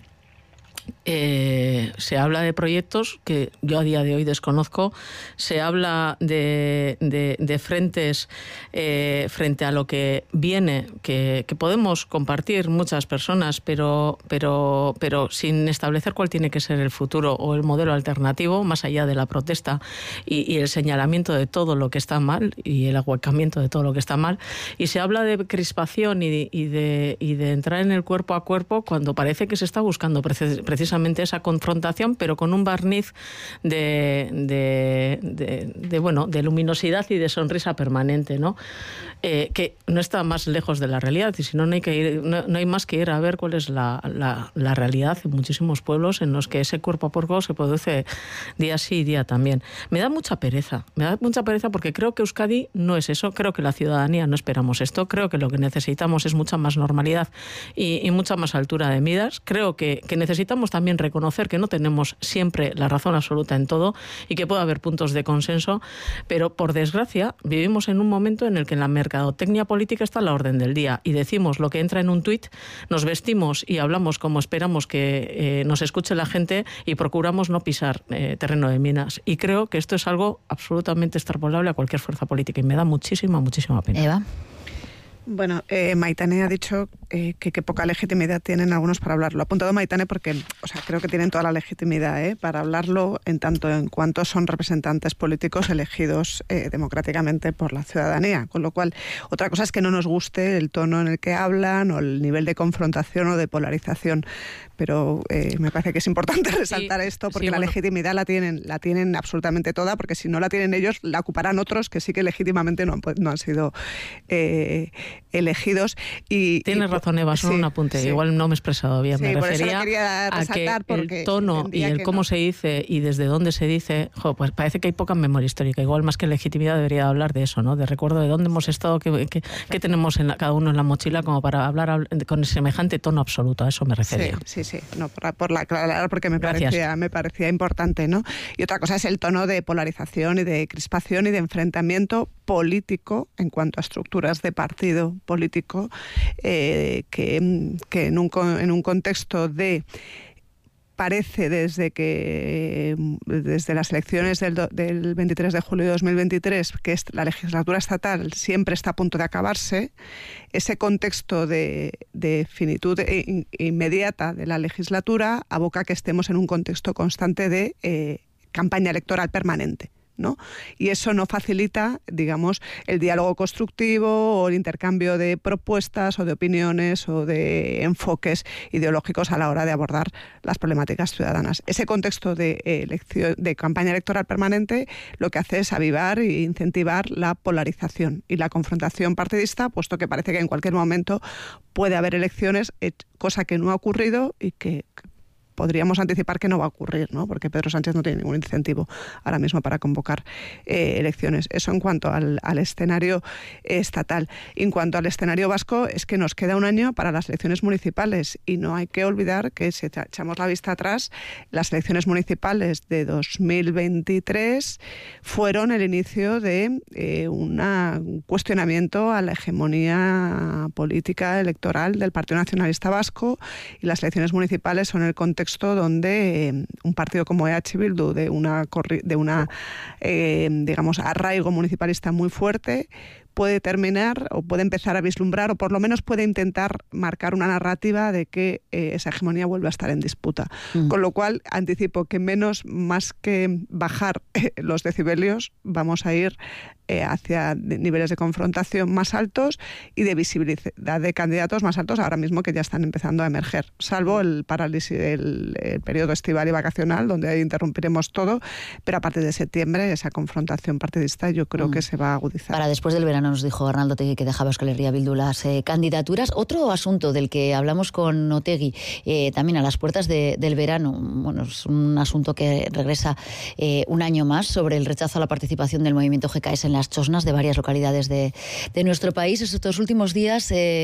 se habla de proyectos que yo a día de hoy desconozco, se habla de frentes frente a lo que viene, que podemos compartir muchas personas, pero sin establecer cuál tiene que ser el futuro o el modelo alternativo, más allá de la protesta y el señalamiento de todo lo que está mal y el ahuecamiento de todo lo que está mal. Y se habla de crispación y de entrar en el cuerpo a cuerpo cuando parece que se está buscando precisamente esa confrontación, pero con un barniz de luminosidad y de sonrisa permanente, ¿no? Que no está más lejos de la realidad, y si no, no hay más que ir a ver cuál es la realidad en muchísimos pueblos en los que ese cuerpo a cuerpo se produce día sí y día también. Me da mucha pereza porque creo que Euskadi no es eso, creo que la ciudadanía no esperamos esto, creo que lo que necesitamos es mucha más normalidad y mucha más altura de miras. Creo que necesitamos también reconocer que no tenemos siempre la razón absoluta en todo y que puede haber puntos de consenso, pero por desgracia vivimos en un momento en el que la mercadotecnia política está a la orden del día y decimos lo que entra en un tuit, nos vestimos y hablamos como esperamos que nos escuche la gente y procuramos no pisar terreno de minas. Y creo que esto es algo absolutamente extrapolable a cualquier fuerza política y me da muchísima pena. Eva. Bueno, Maitane ha dicho que poca legitimidad tienen algunos para hablarlo. Lo ha apuntado Maitane porque, creo que tienen toda la legitimidad para hablarlo en tanto en cuanto son representantes políticos elegidos democráticamente por la ciudadanía. Con lo cual, otra cosa es que no nos guste el tono en el que hablan o el nivel de confrontación o de polarización. Pero me parece que es importante resaltar esto porque la legitimidad la tienen absolutamente toda, porque si no la tienen ellos, la ocuparán otros que sí que legítimamente no han sido elegidos. Tienes razón, Eva, solo un apunte. Igual no me he expresado bien. Me refería a que el tono y el cómo se dice y desde dónde se dice, pues parece que hay poca memoria histórica. Igual más que legitimidad debería hablar de eso, ¿no? De recuerdo de dónde hemos estado, qué tenemos cada uno en la mochila como para hablar con semejante tono absoluto. A eso me refería. Sí. No, por aclarar, porque me parecía importante, ¿no? Y otra cosa es el tono de polarización y de crispación y de enfrentamiento político en cuanto a estructuras de partido político que en un contexto de parece desde las elecciones del 23 de julio de 2023 que la legislatura estatal siempre está a punto de acabarse, ese contexto de finitud inmediata de la legislatura aboca a que estemos en un contexto constante de campaña electoral permanente, ¿no? Y eso no facilita, digamos, el diálogo constructivo o el intercambio de propuestas o de opiniones o de enfoques ideológicos a la hora de abordar las problemáticas ciudadanas. Ese contexto de campaña electoral permanente lo que hace es avivar e incentivar la polarización y la confrontación partidista, puesto que parece que en cualquier momento puede haber elecciones, cosa que no ha ocurrido y que podríamos anticipar que no va a ocurrir, ¿no? Porque Pedro Sánchez no tiene ningún incentivo ahora mismo para convocar elecciones. Eso en cuanto al escenario estatal. En cuanto al escenario vasco, es que nos queda un año para las elecciones municipales y no hay que olvidar que si echamos la vista atrás, las elecciones municipales de 2023 fueron el inicio de un cuestionamiento a la hegemonía política electoral del Partido Nacionalista Vasco, y las elecciones municipales son el contexto donde un partido como EH Bildu, de una digamos, arraigo municipalista muy fuerte, puede terminar o puede empezar a vislumbrar, o por lo menos puede intentar marcar una narrativa de que esa hegemonía vuelve a estar en disputa. Con lo cual, anticipo que más que bajar los decibelios, vamos a ir hacia niveles de confrontación más altos y de visibilidad de candidatos más altos, ahora mismo que ya están empezando a emerger, salvo el parálisis del periodo estival y vacacional, donde ahí interrumpiremos todo, pero a partir de septiembre esa confrontación partidista yo creo que se va a agudizar. Para después del verano nos dijo Arnaldo Otegi que dejaba Euskal Herria Bildu las candidaturas. Otro asunto del que hablamos con Otegi, también a las puertas del verano, bueno, es un asunto que regresa un año más, sobre el rechazo a la participación del movimiento GKS en las chosnas de varias localidades de nuestro país. Estos últimos días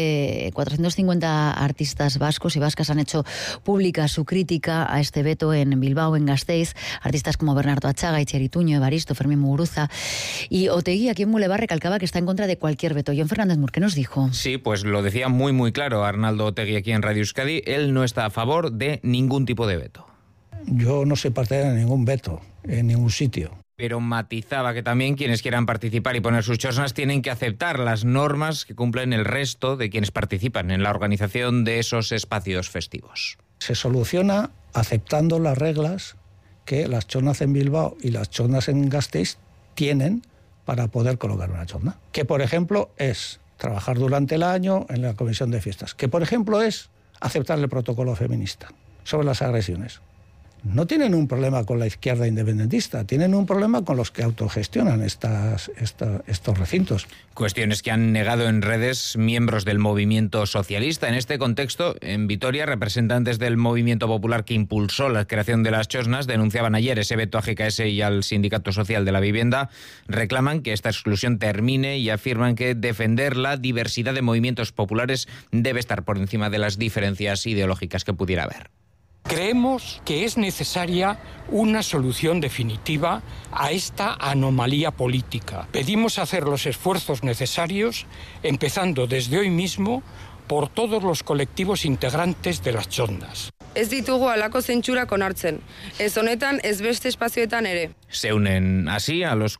450 artistas vascos y vascas han hecho pública su crítica a este veto en Bilbao, en Gasteiz. Artistas como Bernardo Atxaga, Itziar Ituño, Evaristo, Fermín Muguruza. Y Otegi aquí en Boulevard recalcaba que está en contra de cualquier veto. John Fernández Mur, ¿qué nos dijo? Sí, pues lo decía muy claro Arnaldo Otegi aquí en Radio Euskadi. Él no está a favor de ningún tipo de veto. Yo no soy partidario de ningún veto en ningún sitio. Pero matizaba que también quienes quieran participar y poner sus chosnas tienen que aceptar las normas que cumplen el resto de quienes participan en la organización de esos espacios festivos. Se soluciona aceptando las reglas que las chosnas en Bilbao y las chosnas en Gasteiz tienen para poder colocar una chosna. Que, por ejemplo, es trabajar durante el año en la comisión de fiestas. Que, por ejemplo, es aceptar el protocolo feminista sobre las agresiones. No tienen un problema con la izquierda independentista, tienen un problema con los que autogestionan estos recintos. Cuestiones que han negado en redes miembros del movimiento socialista. En este contexto, en Vitoria, representantes del movimiento popular que impulsó la creación de las chosnas denunciaban ayer ese veto a GKS y al Sindicato Social de la Vivienda. Reclaman que esta exclusión termine y afirman que defender la diversidad de movimientos populares debe estar por encima de las diferencias ideológicas que pudiera haber. Creemos que es necesaria una solución definitiva a esta anomalía política. Pedimos hacer los esfuerzos necesarios, empezando desde hoy mismo por todos los colectivos integrantes de las chosnas. Ez ditugu halako zentsurak onartzen. Ez honetan, ez beste espazioetan ere. Se unen así a los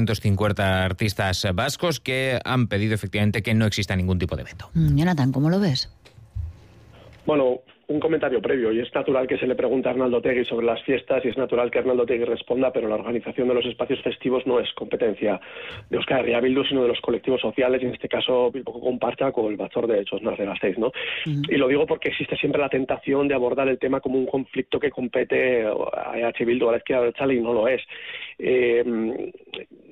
450 artistas vascos que han pedido efectivamente que no exista ningún tipo de veto. Jonathan, ¿cómo lo ves? Bueno, un comentario previo, y es natural que se le pregunte a Arnaldo Otegi sobre las fiestas y es natural que Arnaldo Otegi responda, pero la organización de los espacios festivos no es competencia de Euskal Herria Bildu, sino de los colectivos sociales, y en este caso Bilboko Konpartsa con el Batzorde de Chosnas de Gasteiz, ¿no? Y lo digo porque existe siempre la tentación de abordar el tema como un conflicto que compete a EH Bildu, a la izquierda abertzale, y no lo es.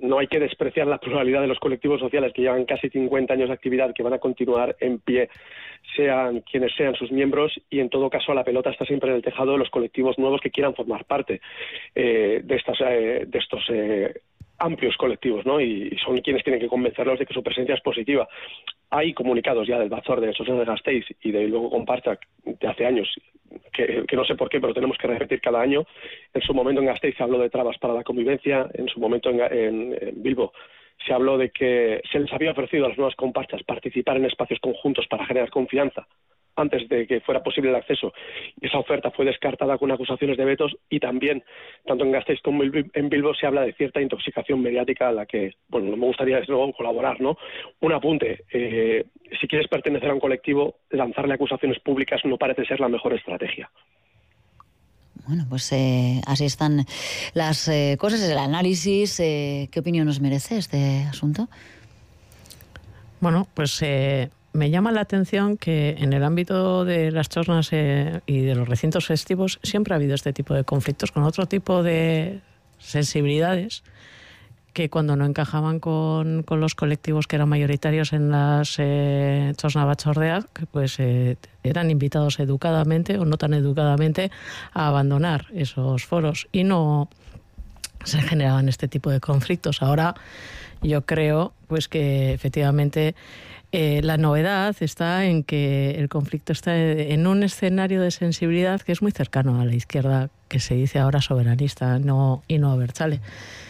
no hay que despreciar la pluralidad de los colectivos sociales que llevan casi 50 años de actividad, que van a continuar en pie, sean quienes sean sus miembros, y en todo caso la pelota está siempre en el tejado de los colectivos nuevos que quieran formar parte de estos amplios colectivos, ¿no? Y son quienes tienen que convencerlos de que su presencia es positiva. Hay comunicados ya del Batzorde de Txosna de Gasteiz y de luego Compartsa de hace años, que no sé por qué, pero tenemos que repetir cada año. En su momento en Gasteiz se habló de trabas para la convivencia, en su momento en Bilbo se habló de que se les había ofrecido a las nuevas comparchas participar en espacios conjuntos para generar confianza antes de que fuera posible el acceso, y esa oferta fue descartada con acusaciones de vetos, y también, tanto en Gasteiz como en Bilbo, se habla de cierta intoxicación mediática a la que, bueno, no me gustaría desde luego colaborar, ¿no? Un apunte, si quieres pertenecer a un colectivo, lanzarle acusaciones públicas no parece ser la mejor estrategia. Bueno, pues así están las cosas, el análisis. ¿Qué opinión nos merece este asunto? Bueno, pues me llama la atención que en el ámbito de las txosnas y de los recintos festivos siempre ha habido este tipo de conflictos con otro tipo de sensibilidades que cuando no encajaban con los colectivos que eran mayoritarios en las Txosna Batzordeak, pues eran invitados educadamente o no tan educadamente a abandonar esos foros y no se generaban este tipo de conflictos. Ahora yo creo pues que efectivamente la novedad está en que el conflicto está en un escenario de sensibilidad que es muy cercano a la izquierda, que se dice ahora soberanista, y no abertzale.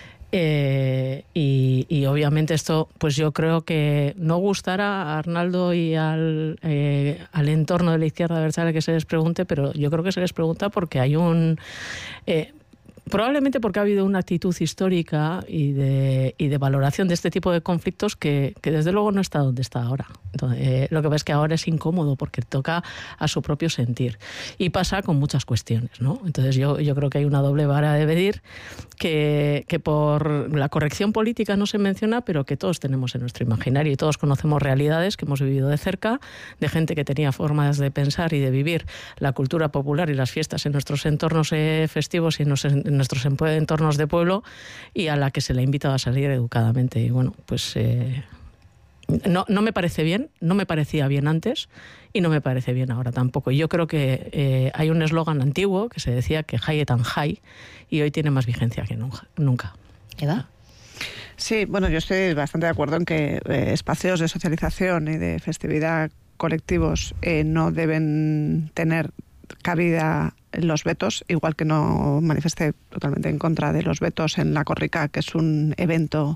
Y obviamente esto, pues yo creo que no gustará a Arnaldo y al entorno de la izquierda abertzale que se les pregunte, pero yo creo que se les pregunta porque hay probablemente porque ha habido una actitud histórica y de valoración de este tipo de conflictos que desde luego no está donde está ahora. Entonces, lo que pasa es que ahora es incómodo porque toca a su propio sentir. Y pasa con muchas cuestiones, ¿no? Entonces yo creo que hay una doble vara de medir que por la corrección política no se menciona, pero que todos tenemos en nuestro imaginario y todos conocemos realidades que hemos vivido de cerca, de gente que tenía formas de pensar y de vivir la cultura popular y las fiestas en nuestros entornos festivos y en nuestros entornos de pueblo, y a la que se le ha invitado a salir educadamente. Y bueno, pues no me parece bien, no me parecía bien antes y no me parece bien ahora tampoco. Y yo creo que hay un eslogan antiguo que se decía que high tan high, y hoy tiene más vigencia que nunca. ¿Eda? Sí, bueno, yo estoy bastante de acuerdo en que espacios de socialización y de festividad colectivos no deben tener cabida los vetos, igual que no manifesté totalmente en contra de los vetos en la Korrika, que es un evento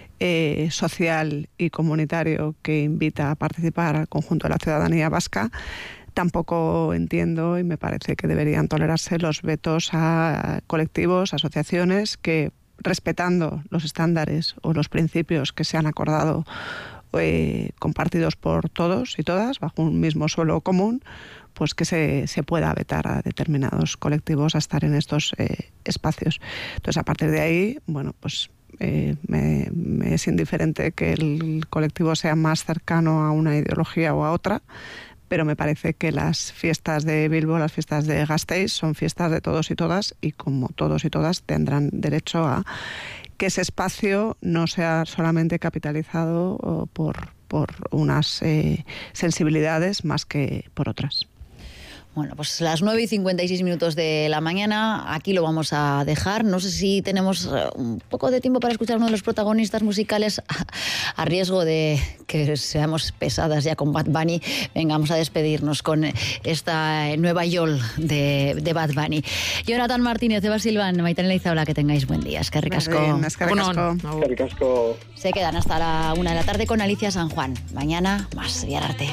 social y comunitario que invita a participar al conjunto de la ciudadanía vasca. Tampoco entiendo y me parece que deberían tolerarse los vetos a colectivos, asociaciones que, respetando los estándares o los principios que se han acordado compartidos por todos y todas bajo un mismo suelo común, pues que se pueda vetar a determinados colectivos a estar en estos espacios. Entonces, a partir de ahí, bueno, pues me es indiferente que el colectivo sea más cercano a una ideología o a otra, pero me parece que las fiestas de Bilbo, las fiestas de Gasteiz, son fiestas de todos y todas, y como todos y todas tendrán derecho a que ese espacio no sea solamente capitalizado por unas sensibilidades más que por otras. Bueno, pues las 9:56 de la mañana, aquí lo vamos a dejar. No sé si tenemos un poco de tiempo para escuchar a uno de los protagonistas musicales, a riesgo de que seamos pesadas ya con Bad Bunny. Venga, vamos a despedirnos con esta nueva Yol de Bad Bunny. Jonathan Martínez, Eva Silvan, Maitane Leizaola, que tengáis buen día. Eskerrik asko. Eskerrik asko. Se quedan hasta la 1 de la tarde con Alicia San Juan. Mañana más. Bihar arte.